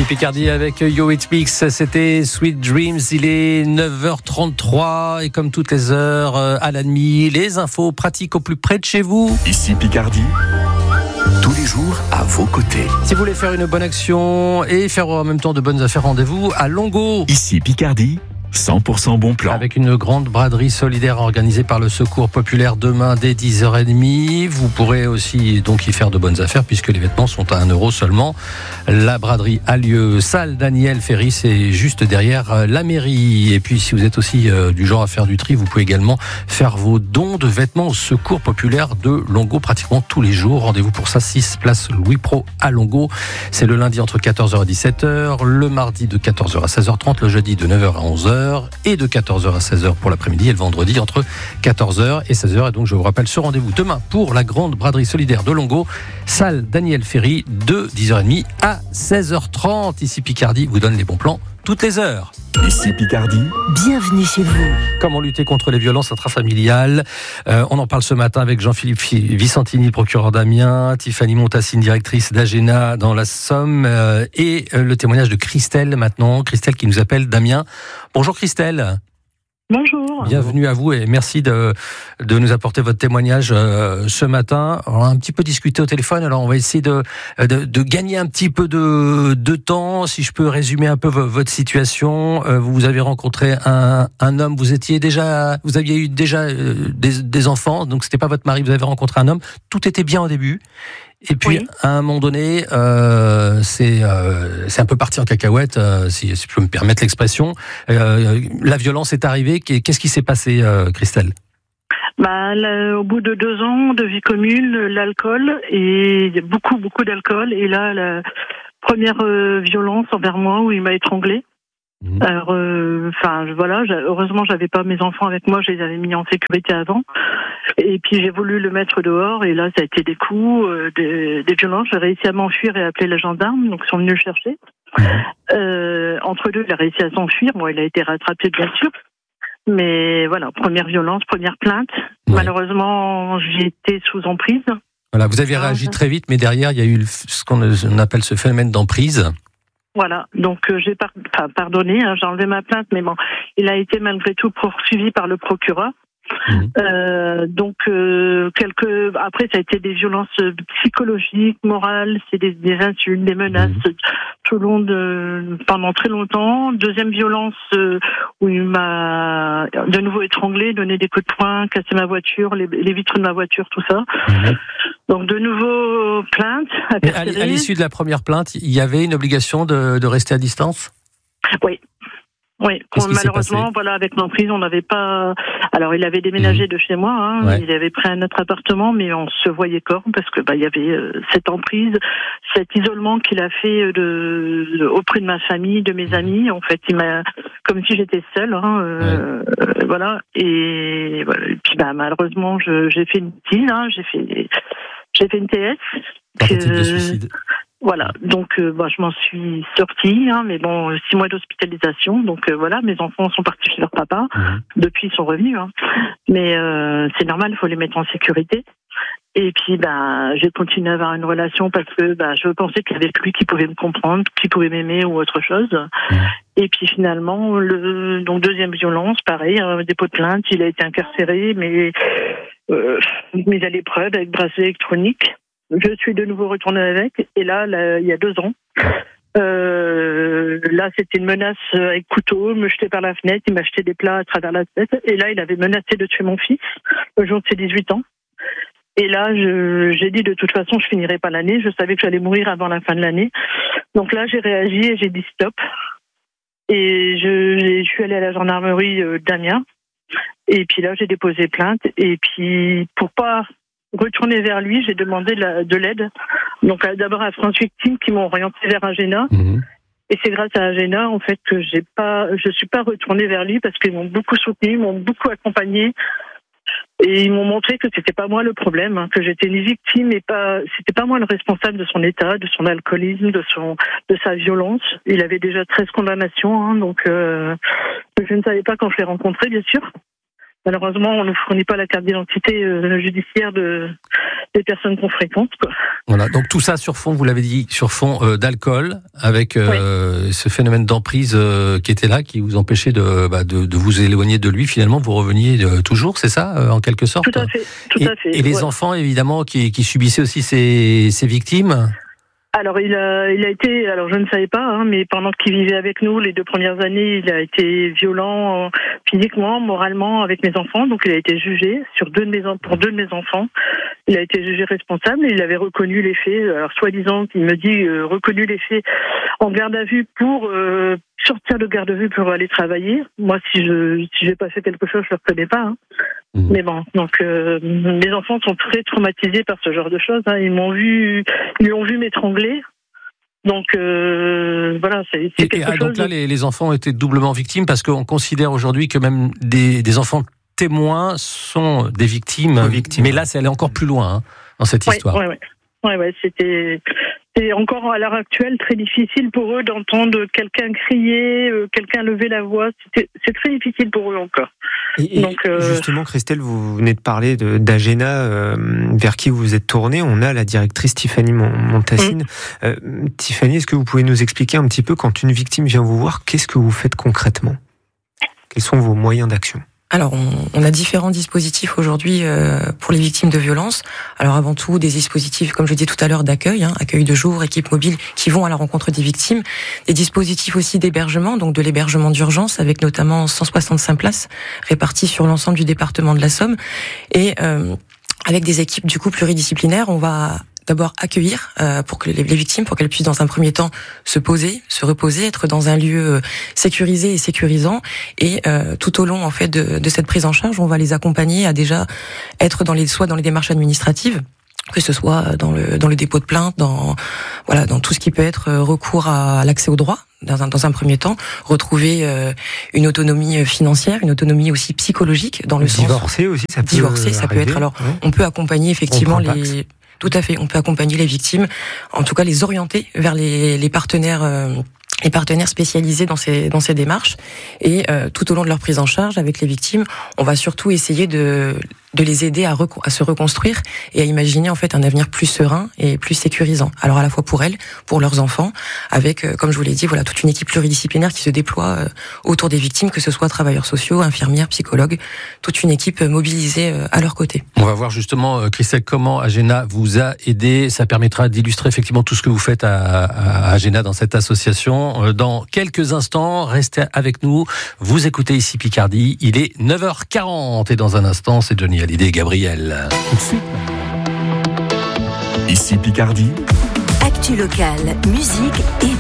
Ici Picardie avec Yo It Mix, c'était Sweet Dreams, il est 9h33 et comme toutes les heures à la nuit, les infos pratiques au plus près de chez vous. Ici Picardie, tous les jours à vos côtés. Si vous voulez faire une bonne action et faire en même temps de bonnes affaires, rendez-vous à Longo. Ici Picardie, 100% bon plan. Avec une grande braderie solidaire organisée par le Secours Populaire demain dès 10h30. Vous pourrez aussi donc y faire de bonnes affaires puisque les vêtements sont à 1 € seulement. La braderie a lieu salle Daniel Ferry, c'est juste derrière la mairie. Et puis si vous êtes aussi du genre à faire du tri, vous pouvez également faire vos dons de vêtements au Secours Populaire de Longo pratiquement tous les jours. Rendez-vous pour ça, 6 place Louis Pro à Longo. C'est le lundi entre 14h et 17h, le mardi de 14h à 16h30, le jeudi de 9h à 11h. Et de 14h à 16h pour l'après-midi et le vendredi entre 14h et 16h. Et donc je vous rappelle ce rendez-vous demain pour la grande braderie solidaire de Longo, salle Daniel Ferry de 10h30 à 16h30. Ici Picardie vous donne les bons plans toutes les heures. Ici Picardie, bienvenue chez vous. Comment lutter contre les violences intrafamiliales? On en parle ce matin avec Jean-Philippe Vicentini, procureur d'Amiens, Tiffany Montassine, directrice d'Agena dans la Somme, et le témoignage de Christelle maintenant. Christelle qui nous appelle d'Amiens. Bonjour Christelle. Bonjour. Bienvenue à vous et merci de nous apporter votre témoignage ce matin. On a un petit peu discuté au téléphone, alors on va essayer de gagner un petit peu de temps. Si je peux résumer un peu votre situation, vous avez rencontré un homme, vous aviez eu déjà des enfants, donc c'était pas votre mari, vous avez rencontré un homme, tout était bien au début. Et puis, oui, à un moment donné, c'est un peu parti en cacahuète, si je peux me permettre l'expression. La violence est arrivée. Qu'est-ce qui s'est passé, Christelle? Au bout de 2 ans de vie commune, l'alcool, et beaucoup d'alcool. Et là, la première violence envers moi où il m'a étranglée. Alors, heureusement, j'avais pas mes enfants avec moi, je les avais mis en sécurité avant. Et puis j'ai voulu le mettre dehors, et là, ça a été des coups, des violences. J'ai réussi à m'enfuir et à appeler les gendarmes, donc ils sont venus le chercher. Entre deux, il a réussi à s'enfuir. Bon, il a été rattrapé, bien sûr. Mais voilà, première violence, première plainte. Oui. Malheureusement, j'ai été sous emprise. Voilà, vous avez réagi très vite, mais derrière, il y a eu ce qu'on appelle ce phénomène d'emprise. Voilà, donc j'ai pardonné, j'ai enlevé ma plainte, mais bon, il a été malgré tout poursuivi par le procureur. Après ça a été des violences psychologiques, morales, c'est des insultes, des menaces tout le long pendant très longtemps. Deuxième violence où il m'a de nouveau étranglé, donné des coups de poing, cassé ma voiture, les vitres de ma voiture, tout ça. Donc de nouveau plainte. À l'issue de la première plainte, il y avait une obligation de rester à distance? Oui, malheureusement, voilà, avec l'emprise, on n'avait pas. Alors, il avait déménagé de chez moi, ouais. Il avait pris un autre appartement, mais on se voyait corps parce que il y avait cette emprise, cet isolement qu'il a fait auprès de ma famille, de mes amis. En fait, il m'a comme si j'étais seule, voilà. Et puis, malheureusement, j'ai fait une bêtise, j'ai fait une TS. Tentative de suicide. Voilà, donc je m'en suis sortie, mais bon, 6 mois d'hospitalisation, donc voilà, mes enfants sont partis chez leur papa, depuis ils sont revenus, mais c'est normal, il faut les mettre en sécurité. Et puis j'ai continué à avoir une relation parce que je pensais qu'il y avait lui qui pouvait me comprendre, qui pouvait m'aimer ou autre chose. Et puis finalement, donc deuxième violence, pareil, dépôt de plainte, il a été incarcéré, mais mis à l'épreuve avec bracelet électronique. Je suis de nouveau retournée avec, et là, il y a 2 ans, là, c'était une menace avec couteau, me jeter par la fenêtre, il m'a jeté des plats à travers la tête, et là, il avait menacé de tuer mon fils, le jour de ses 18 ans. Et là, j'ai dit, de toute façon, je finirai pas l'année, je savais que j'allais mourir avant la fin de l'année. Donc là, j'ai réagi et j'ai dit stop. Et je suis allée à la gendarmerie d'Amiens, et puis là, j'ai déposé plainte, et puis, pour pas retourner vers lui, j'ai demandé de l'aide. Donc d'abord à France Victime qui m'ont orienté vers Agena. Et c'est grâce à Agena en fait que je suis pas retournée vers lui parce qu'ils m'ont beaucoup soutenu, m'ont beaucoup accompagné. Et ils m'ont montré que c'était pas moi le problème, que j'étais une victime et c'était pas moi le responsable de son état, de son alcoolisme, de sa violence. Il avait déjà 13 condamnations, donc je ne savais pas quand je l'ai rencontré, bien sûr. Malheureusement, on ne fournit pas la carte d'identité judiciaire des personnes qu'on fréquente, quoi. Voilà, donc tout ça sur fond, vous l'avez dit, sur fond d'alcool, avec ce phénomène d'emprise qui était là, qui vous empêchait de vous éloigner de lui. Finalement, vous reveniez toujours, c'est ça, en quelque sorte? Tout à fait. Et les enfants, évidemment, qui subissaient aussi ces victimes? Alors il a été, alors je ne savais pas, mais pendant qu'il vivait avec nous les 2 premières années, il a été violent physiquement, moralement avec mes enfants. Donc il a été jugé pour 2 de mes enfants. Il a été jugé responsable et il avait reconnu les faits. Alors soi-disant, il me dit reconnu les faits en garde à vue pour sortir de garde à vue pour aller travailler. Moi, si j'ai pas fait quelque chose, je le reconnais pas. Mais bon, donc mes enfants sont très traumatisés par ce genre de choses. Ils l'ont vu m'étrangler. Donc voilà, c'est quelque chose. Donc là, les enfants ont été doublement victimes parce qu'on considère aujourd'hui que même des enfants témoins sont des victimes. Mais là, c'est allé encore plus loin dans cette histoire. Ouais, c'est encore à l'heure actuelle très difficile pour eux d'entendre quelqu'un crier, quelqu'un lever la voix. C'est très difficile pour eux encore. Donc, justement, Christelle, vous venez de parler d'Agena, vers qui vous vous êtes tournée. On a la directrice Tiffany Montassine. Tiffany, est-ce que vous pouvez nous expliquer un petit peu, quand une victime vient vous voir, qu'est-ce que vous faites concrètement? Quels sont vos moyens d'action? Alors, on a différents dispositifs aujourd'hui pour les victimes de violences. Alors, avant tout, des dispositifs, comme je disais tout à l'heure, d'accueil, accueil de jour, équipe mobile, qui vont à la rencontre des victimes. Des dispositifs aussi d'hébergement, donc de l'hébergement d'urgence, avec notamment 165 places réparties sur l'ensemble du département de la Somme. Et avec des équipes du coup pluridisciplinaires, on va d'abord accueillir pour que les victimes, pour qu'elles puissent dans un premier temps se poser, se reposer, être dans un lieu sécurisé et sécurisant. Et tout au long en fait de cette prise en charge, on va les accompagner à déjà être soit dans les démarches administratives, que ce soit dans le dépôt de plainte, dans tout ce qui peut être recours à l'accès au droit. Dans un premier temps, retrouver une autonomie financière, une autonomie aussi psychologique, dans le sens divorcer aussi, ça peut être. Alors, on peut accompagner effectivement Tout à fait. On peut accompagner les victimes, en tout cas les orienter vers les partenaires spécialisés dans ces démarches. Et tout au long de leur prise en charge avec les victimes, on va surtout essayer de les aider à se reconstruire et à imaginer en fait un avenir plus serein et plus sécurisant. Alors à la fois pour elles, pour leurs enfants, avec, comme je vous l'ai dit, toute une équipe pluridisciplinaire qui se déploie autour des victimes, que ce soit travailleurs sociaux, infirmières, psychologues, toute une équipe mobilisée à leur côté. On va voir justement, Christelle, comment Agena vous a aidé. Ça permettra d'illustrer effectivement tout ce que vous faites à Agena dans cette association. Dans quelques instants, restez avec nous. Vous écoutez ici Picardie. Il est 9h40 et dans un instant, c'est Johnny Hallyday et Gabriel. Tout de suite. Ici Picardie. Actu locale, musique et